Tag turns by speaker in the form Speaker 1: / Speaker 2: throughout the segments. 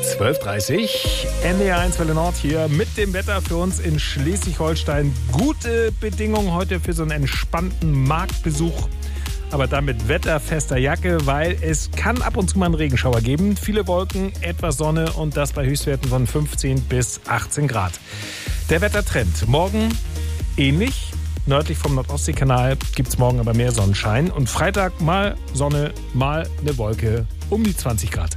Speaker 1: 12:30 NDR 1 Welle Nord hier mit dem Wetter für uns in Schleswig-Holstein. Gute Bedingungen heute für so einen entspannten Marktbesuch, aber dann mit wetterfester Jacke, weil es kann ab und zu mal einen Regenschauer geben. Viele Wolken, etwas Sonne und das bei Höchstwerten von 15 bis 18 Grad. Der Wettertrend. Morgen ähnlich. Nördlich vom Nordostseekanal gibt es morgen aber mehr Sonnenschein. Und Freitag mal Sonne, mal eine Wolke um die 20 Grad.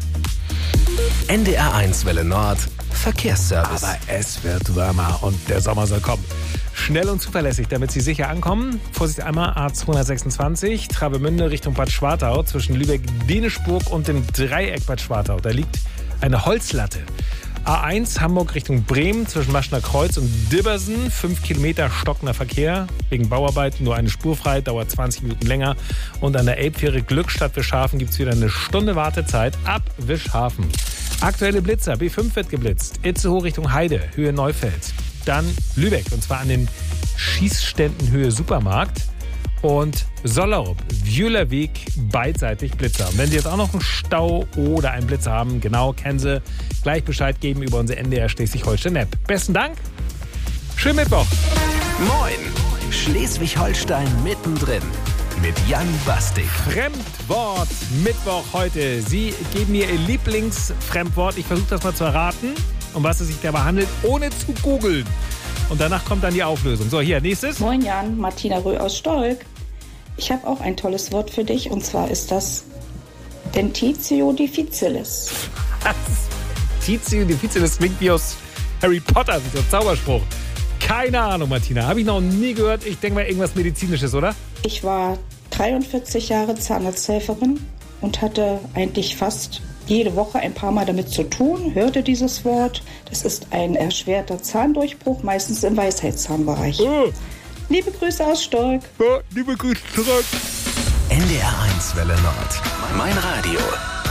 Speaker 2: NDR 1 Welle Nord, Verkehrsservice.
Speaker 1: Aber es wird wärmer und der Sommer soll kommen. Schnell und zuverlässig, damit Sie sicher ankommen. Vorsicht einmal A226, Travemünde Richtung Bad Schwartau zwischen Lübeck-Denisburg und dem Dreieck Bad Schwartau. Da liegt eine Holzlatte. A1 Hamburg Richtung Bremen zwischen Maschner Kreuz und Dibbersen. 5 Kilometer stockender Verkehr. Wegen Bauarbeiten nur eine Spur frei, dauert 20 Minuten länger. Und an der Elbfähre Glückstadt Wischhafen gibt es wieder eine Stunde Wartezeit ab Wischhafen. Aktuelle Blitzer. B5 wird geblitzt. Itzehoe Richtung Heide, Höhe Neufeld. Dann Lübeck, und zwar an den Schießständen Höhe Supermarkt. Und Sollerup, Wühlerweg, beidseitig Blitzer. Und wenn Sie jetzt auch noch einen Stau oder einen Blitzer haben, genau, kennen Sie, gleich Bescheid geben über unsere NDR Schleswig-Holstein-App. Besten Dank, schönen Mittwoch.
Speaker 2: Moin, Schleswig-Holstein mittendrin mit Jan Bastik.
Speaker 1: Fremdwort Mittwoch heute. Sie geben mir Ihr Lieblingsfremdwort. Ich versuche das mal zu erraten, um was es sich dabei handelt, ohne zu googeln. Und danach kommt dann die Auflösung. So, hier, nächstes.
Speaker 3: Moin Jan, Martina Röh aus Stolk. Ich habe auch ein tolles Wort für dich, und zwar ist das Dentitio difficilis.
Speaker 1: Was? Dentitio difficilis klingt wie aus Harry Potter, wie so ein Zauberspruch. Keine Ahnung, Martina. Habe ich noch nie gehört. Ich denke mal irgendwas Medizinisches, oder?
Speaker 3: Ich war 43 Jahre Zahnarzthelferin und hatte eigentlich fast jede Woche ein paar Mal damit zu tun, hörte dieses Wort. Das ist ein erschwerter Zahndurchbruch, meistens im Weisheitszahnbereich. Liebe Grüße aus Stolk.
Speaker 1: Liebe Grüße zurück.
Speaker 2: NDR 1 Welle Nord. Mein Radio.